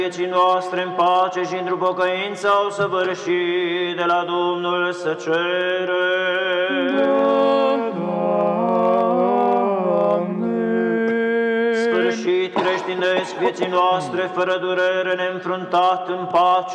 vieții noastre în pace și într-o pocăință au săvârșit de la Domnul să cerem. Sfârșit creștinesc vieții noastre, fără durere, neînfruntat în pace,